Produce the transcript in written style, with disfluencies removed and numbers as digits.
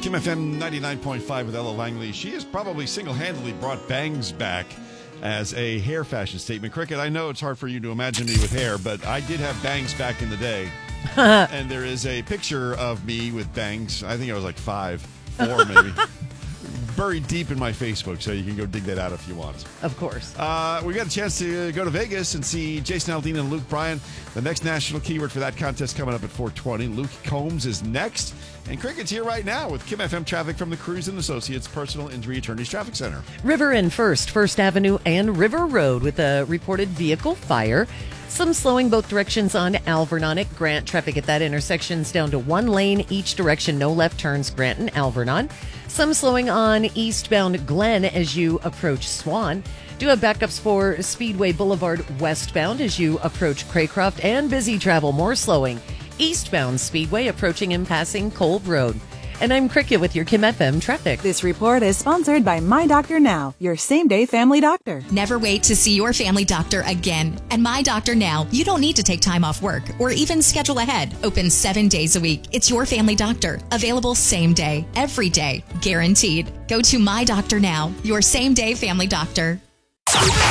Kim FM 99.5 with Ella Langley. She has probably single-handedly brought bangs back as a hair fashion statement. Cricket, I know it's hard for you to imagine me with hair, but I did have bangs back in the day. And there is a picture of me with bangs. I think I was like 4 maybe. Buried deep in my Facebook, so you can go dig that out if you want. Of course. We got a chance to go to Vegas and see Jason Aldean and Luke Bryan. The next national keyword for that contest coming up at 4:20. Luke Combs is next. And Cricket's here right now with Kim FM traffic from the Cruz & Associates Personal Injury Attorneys Traffic Center. River and First Avenue and River Road with a reported vehicle fire. Some slowing both directions on Alvernon at Grant. Traffic at that intersection's down to 1 lane each direction. No left turns, Grant and Alvernon. Some slowing on eastbound Glen as you approach Swan. Do have backups for Speedway Boulevard westbound as you approach Craycroft, and busy travel, more slowing eastbound Speedway approaching and passing Kolb Road. And I'm Cricket with your Kim FM traffic. This report is sponsored by My Doctor Now, your same-day family doctor. Never wait to see your family doctor again. At My Doctor Now, you don't need to take time off work or even schedule ahead. Open 7 days a week. It's your family doctor. Available same day, every day, guaranteed. Go to My Doctor Now, your same-day family doctor.